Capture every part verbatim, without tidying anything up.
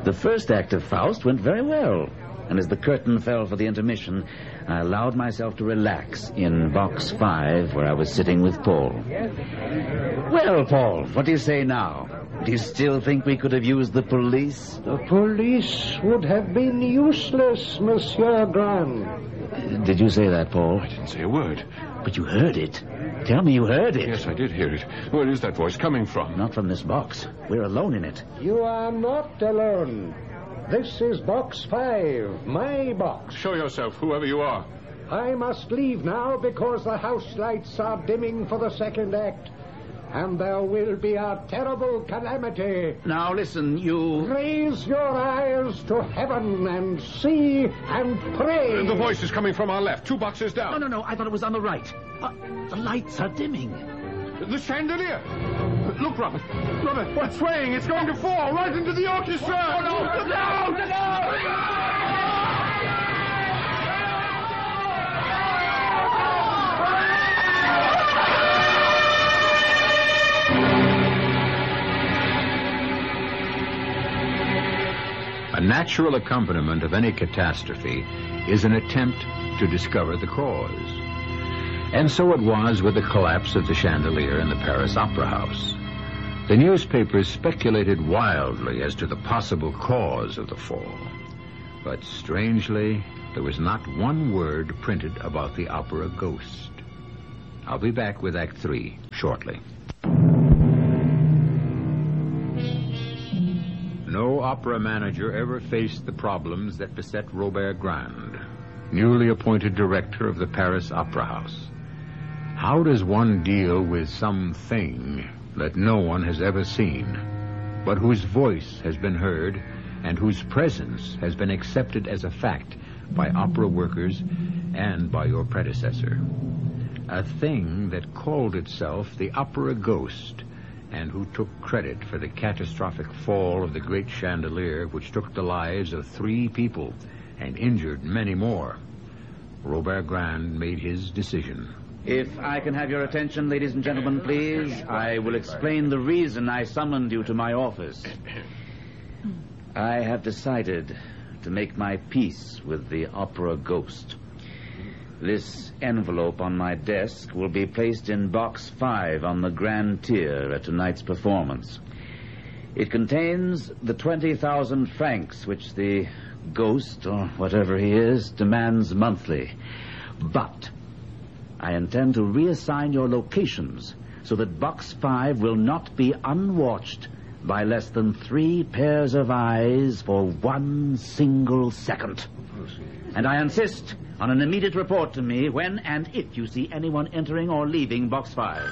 The first act of Faust went very well, and as the curtain fell for the intermission, I allowed myself to relax in box five, where I was sitting with Paul. Well, Paul, what do you say now? Do you still think we could have used the police? The police would have been useless, Monsieur Grand. Did you say that, Paul? I didn't say a word. But you heard it. Tell me you heard it. Yes, I did hear it. Where is that voice coming from? Not from this box. We're alone in it. You are not alone. This is box five, my box. Show yourself, whoever you are. I must leave now because the house lights are dimming for the second act. And there will be a terrible calamity. Now, listen, you... Raise your eyes to heaven and see and pray. The voice is coming from our left, two boxes down. No, no, no, I thought it was on the right. Uh, the lights are dimming. The chandelier. Look, Robert. Robert, what's swaying? It's going to fall right into the orchestra. Oh, no, no, no, no, no. A natural accompaniment of any catastrophe is an attempt to discover the cause. And so it was with the collapse of the chandelier in the Paris Opera House. The newspapers speculated wildly as to the possible cause of the fall. But strangely, there was not one word printed about the opera Ghost. I'll be back with Act Three shortly. No opera manager ever faced the problems that beset Robert Grand, newly appointed director of the Paris Opera House. How does one deal with something that no one has ever seen, but whose voice has been heard and whose presence has been accepted as a fact by opera workers and by your predecessor? A thing that called itself the Opera Ghost, and who took credit for the catastrophic fall of the great chandelier which took the lives of three people and injured many more. Robert Grand made his decision. If I can have your attention, ladies and gentlemen, please, I will explain the reason I summoned you to my office. I have decided to make my peace with the Opera Ghost. This envelope on my desk will be placed in box five on the grand tier at tonight's performance. It contains the twenty thousand francs which the ghost, or whatever he is, demands monthly. But I intend to reassign your locations so that box five will not be unwatched by less than three pairs of eyes for one single second. And I insist on an immediate report to me when and if you see anyone entering or leaving box five.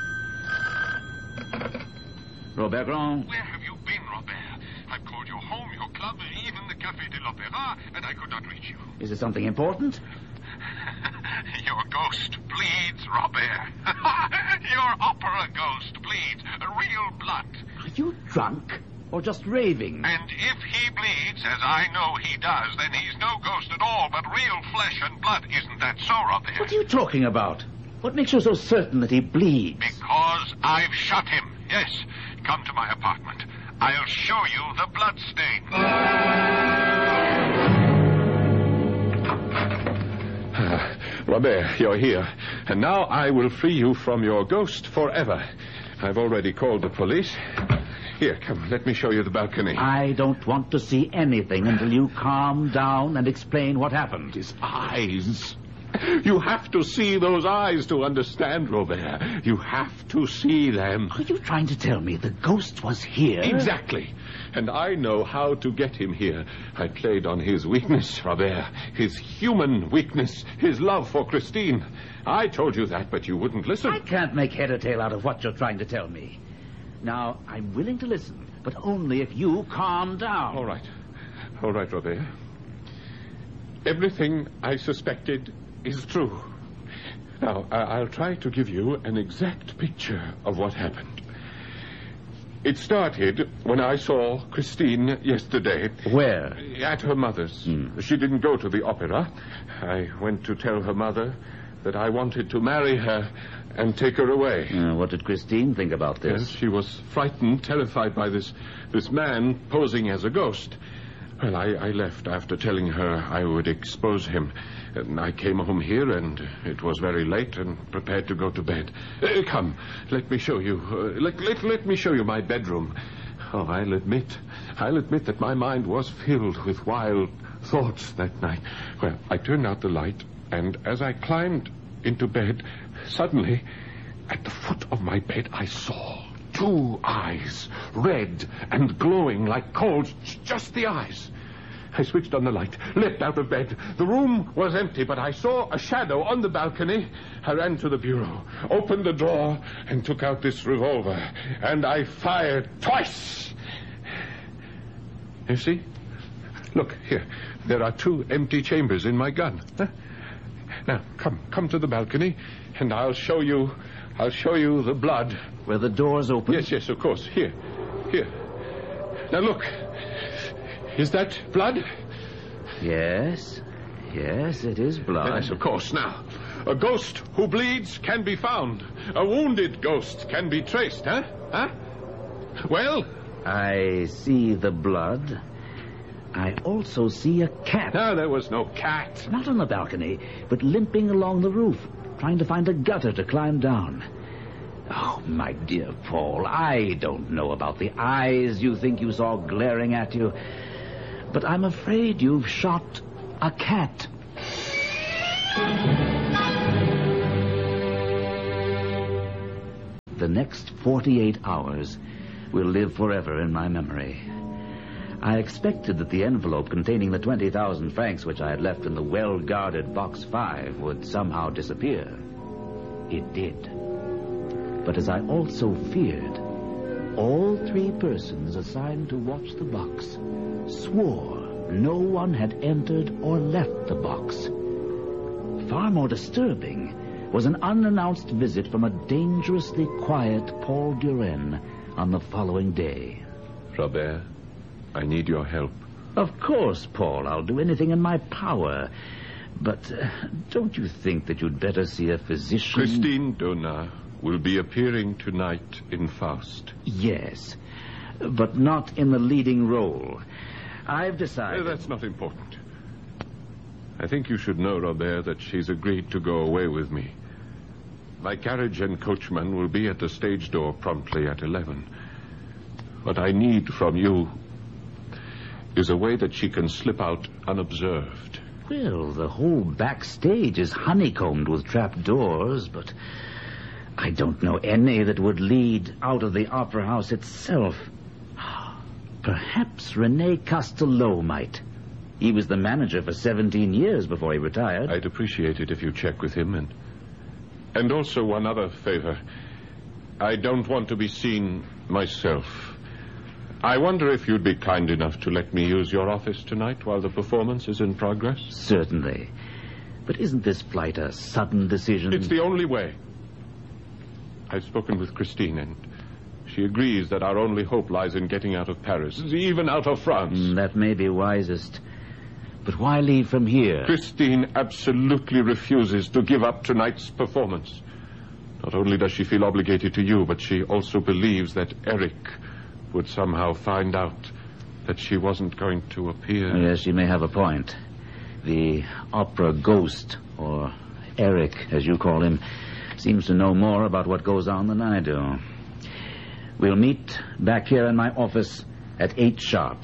Robert Grand. Where have you been, Robert? I've called your home, your club, even the Café de l'Opéra, and I could not reach you. Is it something important? Your ghost bleeds, Robert. Your opera ghost bleeds. Real blood. Are you drunk or just raving? And if he bleeds, as I know he does, then he's no ghost at all, but real flesh and blood. Isn't that so, Robert? What are you talking about? What makes you so certain that he bleeds? Because I've shot him. Yes. Come to my apartment. I'll show you the blood stain. Uh, Robert, you're here. And now I will free you from your ghost forever. I've already called the police. Here, come, let me show you the balcony. I don't want to see anything until you calm down and explain what happened. His eyes. You have to see those eyes to understand, Robert. You have to see them. Are you trying to tell me the ghost was here? Exactly. And I know how to get him here. I played on his weakness, Robert. His human weakness. His love for Christine. I told you that, but you wouldn't listen. I can't make head or tail out of what you're trying to tell me. Now, I'm willing to listen, but only if you calm down. All right. All right, Robert. Everything I suspected is true. Now, I'll try to give you an exact picture of what happened. It started when I saw Christine yesterday. Where? At her mother's. Hmm. She didn't go to the opera. I went to tell her mother that I wanted to marry her, and take her away. Uh, what did Christine think about this? Yes, she was frightened, terrified by this, this man posing as a ghost. Well, I, I left after telling her I would expose him. And I came home here, and it was very late, and prepared to go to bed. Uh, come, let me show you. Uh, let, let, let me show you my bedroom. Oh, I'll admit, I'll admit that my mind was filled with wild thoughts that night. Well, I turned out the light, and as I climbed into bed, suddenly, at the foot of my bed, I saw two eyes, red and glowing like coals, just the eyes. I switched on the light, leapt out of bed. The room was empty, but I saw a shadow on the balcony. I ran to the bureau, opened the drawer, and took out this revolver. And I fired twice. You see? Look, here. There are two empty chambers in my gun. Huh? Now, come, come to the balcony, and I'll show you, I'll show you the blood. Where the door's open? Yes, yes, of course. Here, here. Now, look. Is that blood? Yes, yes, it is blood. Yes, of course. Now, a ghost who bleeds can be found. A wounded ghost can be traced, huh? Huh? Well? I see the blood. I also see a cat. No, there was no cat. Not on the balcony, but limping along the roof, trying to find a gutter to climb down. Oh, my dear Paul, I don't know about the eyes you think you saw glaring at you, but I'm afraid you've shot a cat. The next forty-eight hours will live forever in my memory. I expected that the envelope containing the twenty thousand francs which I had left in the well-guarded box five would somehow disappear. It did. But as I also feared, all three persons assigned to watch the box swore no one had entered or left the box. Far more disturbing was an unannounced visit from a dangerously quiet Paul Duren on the following day. Robert, I need your help. Of course, Paul, I'll do anything in my power. But uh, don't you think that you'd better see a physician? Christine Donat will be appearing tonight in Faust. Yes, but not in the leading role. I've decided... Uh, that's not important. I think you should know, Robert, that she's agreed to go away with me. My carriage and coachman will be at the stage door promptly at eleven. What I need from you is a way that she can slip out unobserved. Well, the whole backstage is honeycombed with trap doors, but I don't know any that would lead out of the opera house itself. Perhaps Rene Castello might. He was the manager for seventeen years before he retired. I'd appreciate it if you check with him. And, and also one other favor. I don't want to be seen myself. I wonder if you'd be kind enough to let me use your office tonight while the performance is in progress? Certainly. But isn't this flight a sudden decision? It's the only way. I've spoken with Christine, and she agrees that our only hope lies in getting out of Paris, even out of France. Mm, that may be wisest. But why leave from here? Christine absolutely refuses to give up tonight's performance. Not only does she feel obligated to you, but she also believes that Eric would somehow find out that she wasn't going to appear. Yes, she may have a point. The opera ghost, or Eric, as you call him, seems to know more about what goes on than I do. We'll meet back here in my office at eight sharp.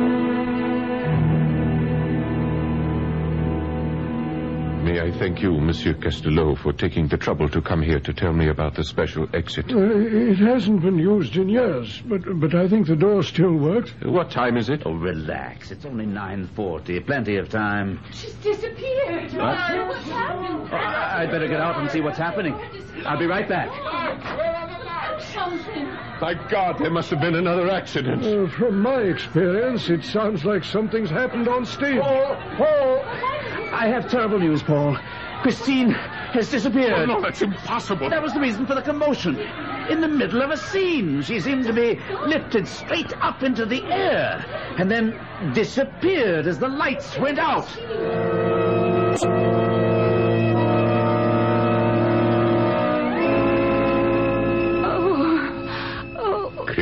May I thank you, Monsieur Castello, for taking the trouble to come here to tell me about the special exit. Uh, it hasn't been used in years, but but I think the door still works. What time is it? Oh, relax. It's only nine forty. Plenty of time. She's disappeared. What? What's happened? Oh, I- I'd better get out and see what's happening. I'll be right back. Something. My God, there must have been another accident. Uh, from my experience, it sounds like something's happened on stage. Paul! Paul! I have terrible news, Paul. Christine has disappeared. Oh, no, that's impossible. That was the reason for the commotion. In the middle of a scene, she seemed to be lifted straight up into the air and then disappeared as the lights went out.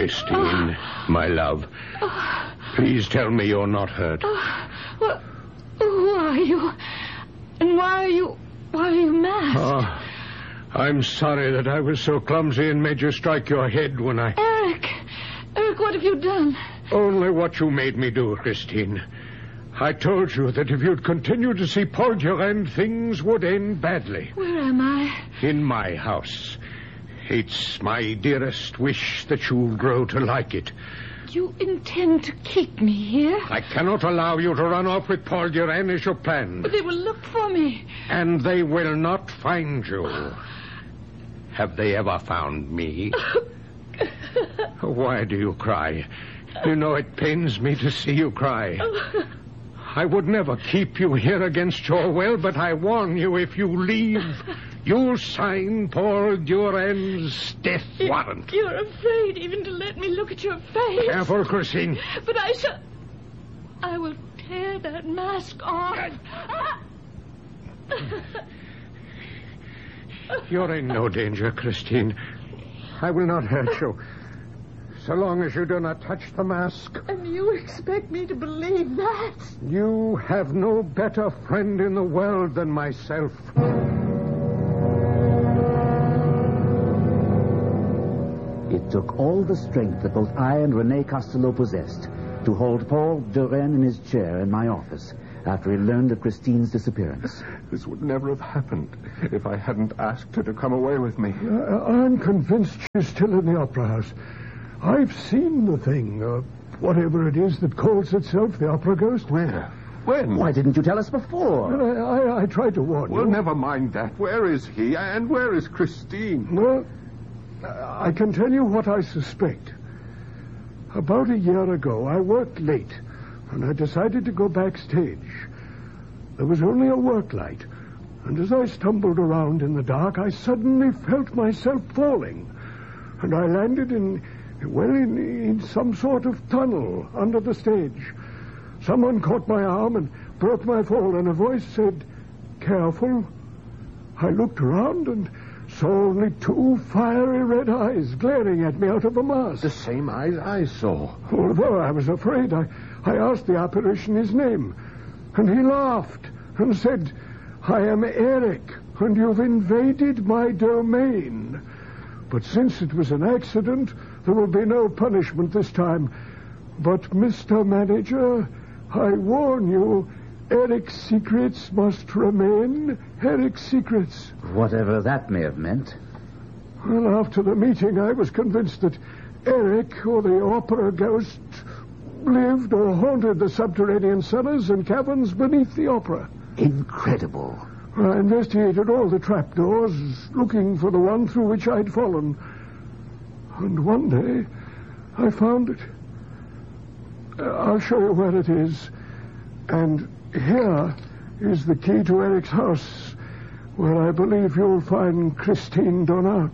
Christine, Oh. my love. Oh. Please tell me you're not hurt. Oh. Well, who are you? And why are you... Why are you masked? Oh, I'm sorry that I was so clumsy and made you strike your head when I... Eric! Eric, what have you done? Only what you made me do, Christine. I told you that if you'd continue to see Paul Durand, things would end badly. Where am I? In my house. It's my dearest wish that you'll grow to like it. You intend to keep me here? I cannot allow you to run off with Paul Durand as you planned. But they will look for me. And they will not find you. Have they ever found me? Why do you cry? You know it pains me to see you cry. I would never keep you here against your will, but I warn you, if you leave, you'll sign Paul Durand's death warrant. You're afraid even to let me look at your face. Careful, Christine. But I shall... I will tear that mask off. Ah! You're in no danger, Christine. I will not hurt you. So long as you do not touch the mask. And you expect me to believe that? You have no better friend in the world than myself. It took all the strength that both I and Rene Costello possessed to hold Paul Durand in his chair in my office after he learned of Christine's disappearance. This would never have happened if I hadn't asked her to come away with me. Uh, I'm convinced she's still in the Opera House. I've seen the thing, uh, whatever it is that calls itself the Opera Ghost. Where? When? Why didn't you tell us before? Well, I, I, I tried to warn Well, you. never mind that. Where is he? And where is Christine? Well, I can tell you what I suspect. About a year ago, I worked late, and I decided to go backstage. There was only a work light, and as I stumbled around in the dark, I suddenly felt myself falling, and I landed in, well, in, in some sort of tunnel under the stage. Someone caught my arm and broke my fall, and a voice said, "Careful." I looked around and saw only two fiery red eyes glaring at me out of a mask. The same eyes I saw. Although I was afraid, I, I asked the apparition his name, and he laughed and said, "I am Eric, and you've invaded my domain. But since it was an accident, there will be no punishment this time. But, Mister Manager, I warn you, Eric's secrets must remain Eric's secrets." Whatever that may have meant. Well, after the meeting, I was convinced that Eric, or the Opera Ghost, lived or haunted the subterranean cellars and caverns beneath the opera. Incredible. I investigated all the trapdoors, looking for the one through which I'd fallen. And one day, I found it. I'll show you where it is. And here is the key to Eric's house, where I believe you'll find Christine Donat.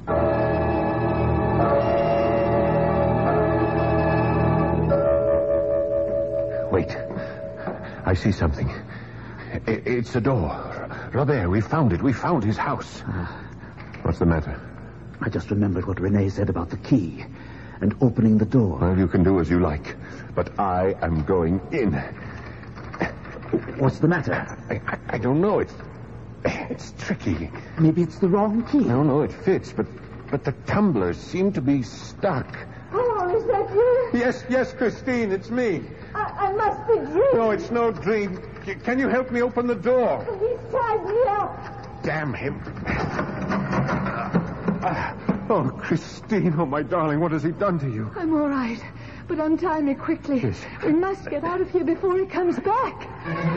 Wait. I see something. It's a door. Robert, we found it. We found his house. What's the matter? I just remembered what Rene said about the key and opening the door. Well, you can do as you like, but I am going in. What's the matter? I, I, I don't know. It's it's tricky. Maybe it's the wrong key. No, no, it fits, but but the tumblers seem to be stuck. Oh, is that you? Yes, yes, Christine, it's me. I, I must be dreaming. No, it's no dream. C- Can you help me open the door? He's tied me up. Damn him. Ah, oh, Christine, oh, my darling, what has he done to you? I'm all right, but untie me quickly. Yes. We must get out of here before he comes back.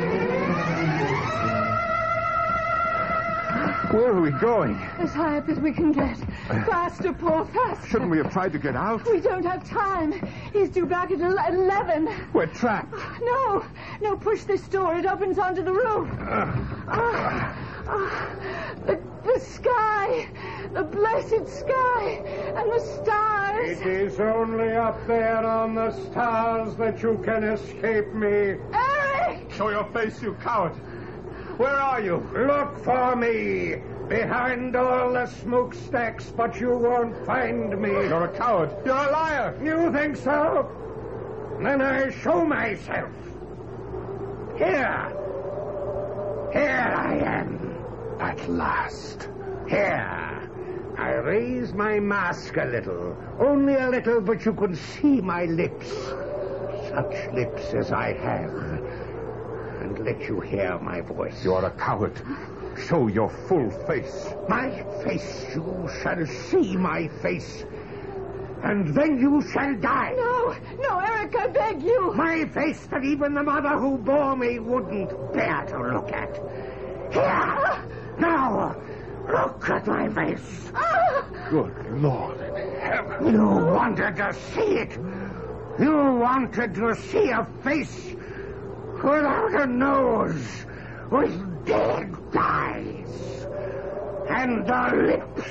Where are we going? As high up as we can get. Faster, Paul, faster. Shouldn't we have tried to get out? We don't have time. He's due back at ele- eleven. We're trapped. No, no, push this door. It opens onto the roof. Uh, Ah, ah, the, the sky, the blessed sky, and the stars. It is only up there on the stars that you can escape me. Eric! show your face, you coward. Where are you? Look for me. behind all the smokestacks, but you won't find me. You're a coward. You're a liar. You think so? Then I show myself. Here. Here I am. At last. Here. I raise my mask a little. Only a little, but you can see my lips. Such lips as I have. And let you hear my voice. You're a coward. Show your full face. My face. You shall see my face. And then you shall die. No, no, Eric, I beg you. My face that even the mother who bore me wouldn't bear to look at. Here. Now, look at my face. Good Lord in heaven. You wanted to see it. You wanted to see a face without a nose, with dead eyes, and a lips